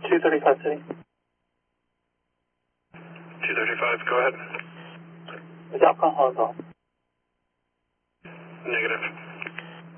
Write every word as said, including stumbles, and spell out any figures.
two thirty-five City. two thirty-five, go ahead. Is alcohol involved? Negative.